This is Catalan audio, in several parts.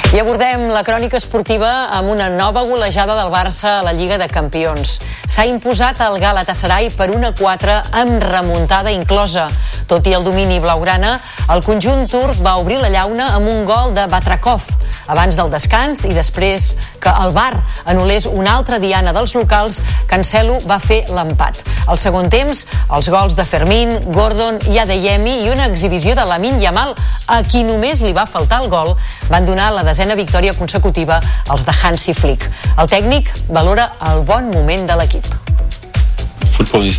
I abordem la crònica esportiva amb una nova golejada del Barça a la Lliga de Campions. S'ha imposat el Galatasaray per 1-4 amb remuntada inclosa. Tot i el domini blaugrana, el conjunt turc va obrir la llauna amb un gol de Batrakov abans del descans i després que el VAR anul·lés una altra diana dels locals, Cancelo va fer l'empat. Al segon temps, els gols de Fermín, Gordon i Adeyemi i una exhibició de Lamine Yamal, a qui només li va faltar el gol, van donar la desena victòria consecutiva als de Hansi Flick. El tècnic valora el bon moment de l'equip. Football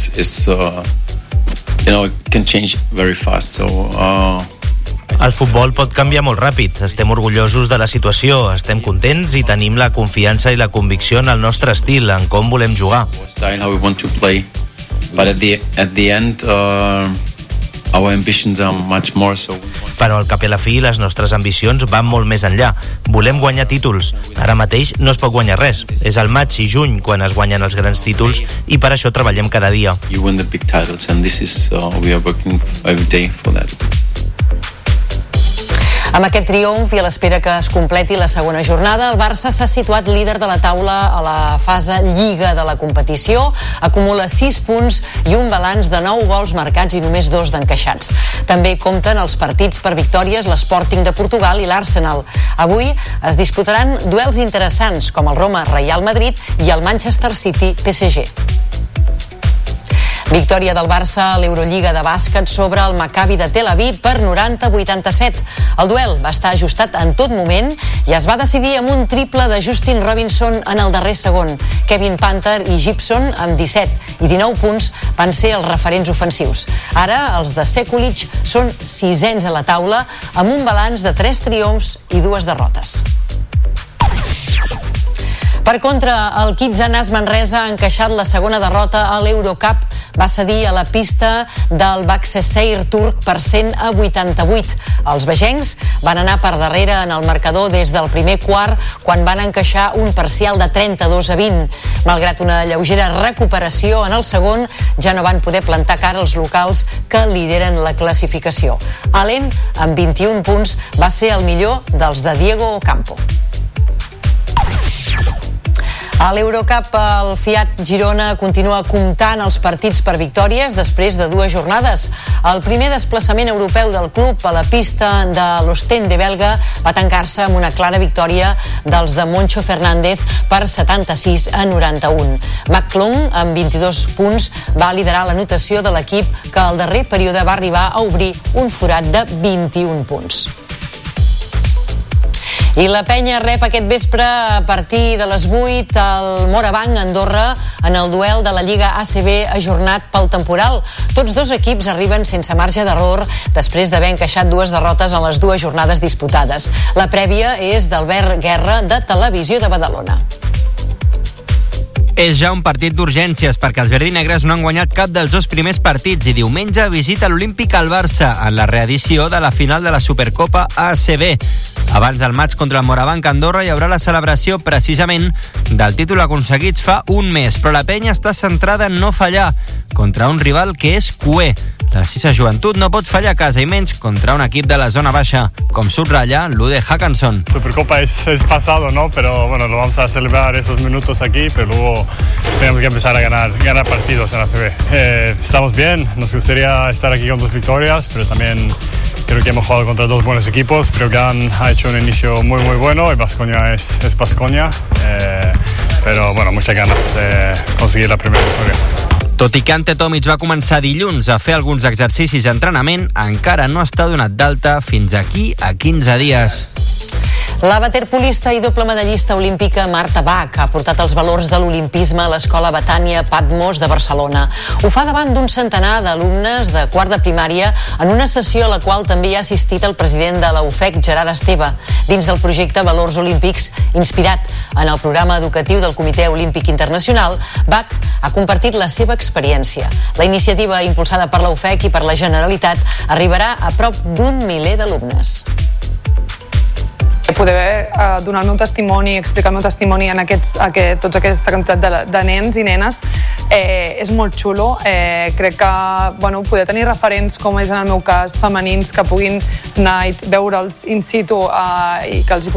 can change very fast, El futbol pot canviar molt ràpid. Estem orgullosos de la situació, estem contents i tenim la confiança i la convicció en el nostre estil, en com volem jugar. How we want to play, but at the end, our ambitions are much more so. Però al cap i la fi les nostres ambicions van molt més enllà. Volem guanyar títols. Ara mateix no es pot guanyar res. És al maig i juny quan es guanyen els grans títols i per això treballem cada dia. You win the big titles and this is we are working every day for that. Amb aquest triomf i a l'espera que es completi la segona jornada, el Barça s'ha situat líder de la taula a la fase Lliga de la competició, acumula 6 punts i un balanç de 9 gols marcats i només 2 d'encaixats. També compten els partits per victòries l'Sporting de Portugal i l'Arsenal. Avui es disputaran duels interessants com el Roma-Real Madrid i el Manchester City-PSG. Victòria del Barça a l'Eurolliga de bàsquet sobre el Maccabi de Tel Aviv per 90-87. El duel va estar ajustat en tot moment i es va decidir amb un triple de Justin Robinson en el darrer segon. Kevin Panther i Gibson, amb 17 i 19 punts, van ser els referents ofensius. Ara, els de Sekulic són 6ens a la taula, amb un balanç de 3 triomfs i 2 derrotes. Per contra, el Kitsanas Manresa ha encaixat la segona derrota a l'Eurocup. Va cedir a la pista del Başakşehir turc per 100-88. Els vegencs van anar per darrere en el marcador des del primer quart quan van encaixar un parcial de 32-20. Malgrat una lleugera recuperació en el segon, ja no van poder plantar cara als locals que lideren la classificació. Allen, amb 21 punts, va ser el millor dels de Diego Ocampo. A l'Eurocup, el Fiat Girona continua comptant els partits per victòries després de 2 jornades. El primer desplaçament europeu del club a la pista de l'Ostende belga va tancar-se amb una clara victòria dels de Moncho Fernández per 76-91. McClung, amb 22 punts, va liderar l'anotació de l'equip que al darrer període va arribar a obrir un forat de 21 punts. I la penya rep aquest vespre a partir de les 8 al Morabanc, Andorra, en el duel de la Lliga ACB ajornat pel temporal. Tots dos equips arriben sense marge d'error després d'haver encaixat 2 derrotes en les 2 jornades disputades. La prèvia és d'Albert Guerra, de Televisió de Badalona. És ja un partit d'urgències perquè els verdinegres no han guanyat cap dels 2 primers partits i diumenge visita l'Olímpic al Barça en la reedició de la final de la Supercopa ACB. Abans del maig contra el Morabanc a Andorra hi haurà la celebració precisament del títol aconseguit fa un mes, però la penya està centrada en no fallar contra un rival que és cuer. La Cisa Joventut no pot fallar a casa i menys contra un equip de la zona baixa, com subratlla Lude Hackanson. Supercopa es pasado, ¿no? Pero bueno, lo vamos a celebrar esos minutos aquí, pero luego tenemos que empezar a ganar partidos en la ACB. Estamos bien, nos gustaría estar aquí con 2 victorias, pero también creo que hemos jugado contra 2 buenos equipos. Breogán ha hecho un inicio muy bueno y Baskonia es Baskonia, pero bueno, muchas ganas de conseguir la primera victoria. Tot i que Ante Tomic va començar dilluns a fer alguns exercicis d'entrenament, encara no està donat d'alta fins aquí a 15 dies. La waterpolista i doble medallista olímpica Marta Bach ha portat els valors de l'olimpisme a l'Escola Betània Patmos de Barcelona. Ho fa davant d'un centenar d'alumnes de quart de primària en una sessió a la qual també hi ha assistit el president de la UFEC, Gerard Esteve, dins del projecte Valors Olímpics, inspirat en el programa educatiu del Comitè Olímpic Internacional. Bach ha compartit la seva experiència. La iniciativa, impulsada per la UFEC i per la Generalitat, arribarà a prop d'1 miler d'alumnes. Poder donar el meu testimoni, explicar el meu testimoni en tota aquesta quantitat de nens i nenes és molt xulo. Crec que poder tenir referents, com és en el meu cas, femenins, que puguin anar i veure'ls in situ i que els